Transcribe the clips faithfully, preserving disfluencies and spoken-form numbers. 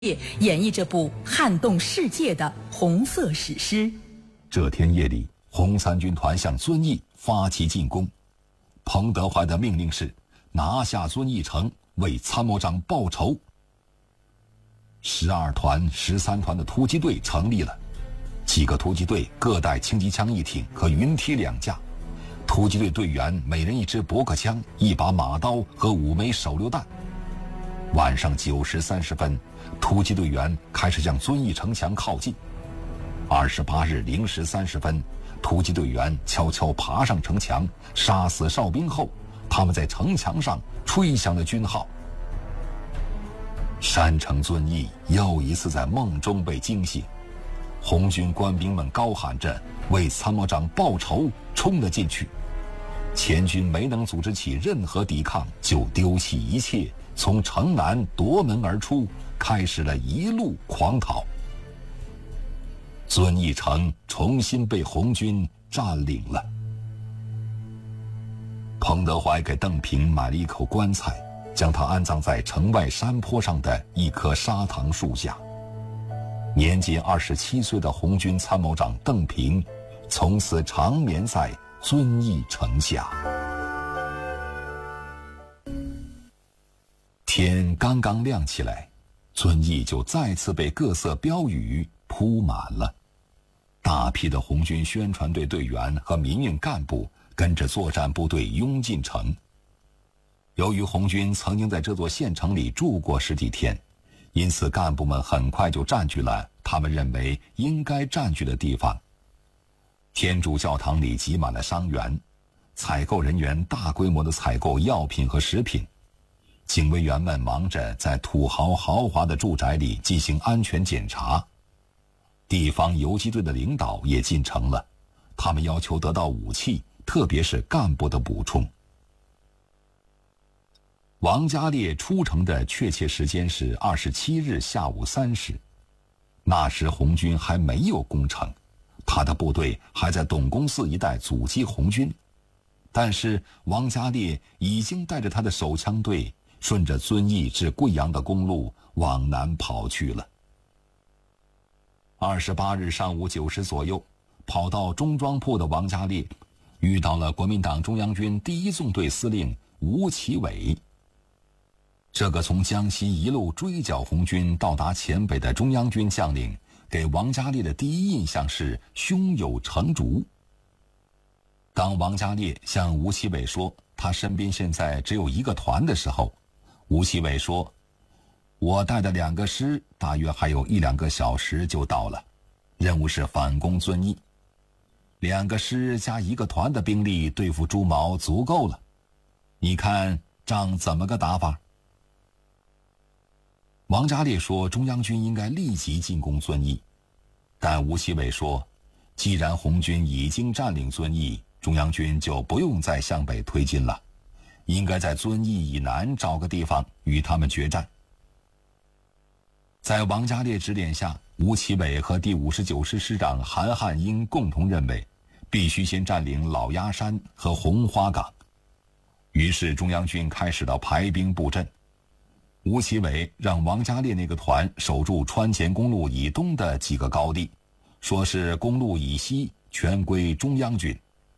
演绎这部撼动世界的红色史诗。 这天夜里，红三军团向遵义发起进攻。彭德怀的命令是拿下遵义城，为参谋长报仇。十二团、十三团的突击队成立了，几个突击队各带轻机枪一挺和云梯两架，突击队队员每人一支驳壳枪、一把马刀和五枚手榴弹。晚上九时三十分，突击队员开始向遵义城墙靠近。二十八日零时三十分，突击队员悄悄爬上城墙，杀死哨兵后，他们在城墙上吹响了军号。山城遵义又一次在梦中被惊醒，红军官兵们高喊着为参谋长报仇，冲了进去。前军没能组织起任何抵抗，就丢弃一切，从城南夺门而出，开始了一路狂逃。遵义城重新被红军占领了。彭德怀给邓平买了一口棺材，将他安葬在城外山坡上的一棵砂糖树下。年仅二十七岁的红军参谋长邓平，从此长眠在遵义城下。天刚刚亮起来，遵义就再次被各色标语铺满了。大批的红军宣传队队员和民运干部跟着作战部队拥进城。由于红军曾经在这座县城里住过十几天，因此干部们很快就占据了他们认为应该占据的地方。天主教堂里挤满了伤员，采购人员大规模地采购药品和食品。警卫员们忙着在土豪豪华的住宅里进行安全检查。地方游击队的领导也进城了，他们要求得到武器，特别是干部的补充。王家烈出城的确切时间是二十七日下午三时，那时红军还没有攻城，他的部队还在董公寺一带阻击红军，但是王家烈已经带着他的手枪队顺着遵义至贵阳的公路往南跑去了。二十八日上午九时左右，跑到中庄铺的王家烈遇到了国民党中央军第一纵队司令吴奇伟。这个从江西一路追剿红军到达黔北的中央军将领，给王家烈的第一印象是胸有成竹。当王家烈向吴奇伟说他身边现在只有一个团的时候，吴奇伟说，我带的两个师大约还有一两个小时就到了，任务是反攻遵义，两个师加一个团的兵力对付朱毛足够了，你看仗怎么个打法？王家烈说中央军应该立即进攻遵义，但吴奇伟说，既然红军已经占领遵义，中央军就不用再向北推进了，应该在遵义以南找个地方与他们决战。在王家烈指点下，吴奇伟和第五十九师师长韩汉英共同认为，必须先占领老鸭山和红花岗。于是中央军开始了排兵布阵。吴奇伟让王家烈那个团守住川黔公路以东的几个高地，说是公路以西全归中央军。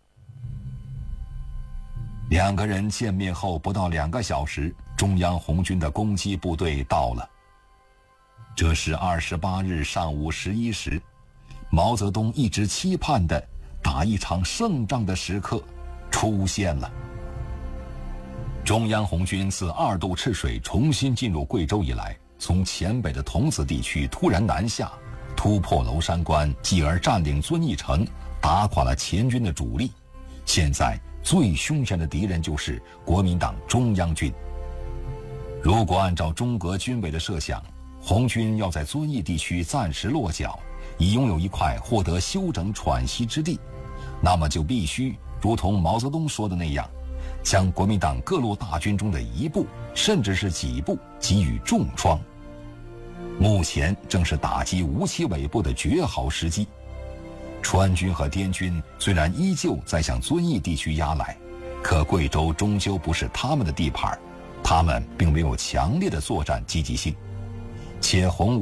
两个人见面后不到两个小时，中央红军的攻击部队到了。这是二十八日上午十一时，毛泽东一直期盼的打一场胜仗的时刻出现了。中央红军自二渡赤水重新进入贵州以来，从黔北的桐梓地区突然南下，突破娄山关，继而占领遵义城，打垮了黔军的主力。现在最凶险的敌人就是国民党中央军。如果按照中革军委的设想，红军要在遵义地区暂时落脚，以拥有一块获得休整喘息之地，那么就必须如同毛泽东说的那样，将国民党各路大军中的一部甚至是几部给予重创。目前正是打击吴奇伟部的绝好时机。川军和滇军虽然依旧在向遵义地区压来，可贵州终究不是他们的地盘，他们并没有强烈的作战积极性。 且洪武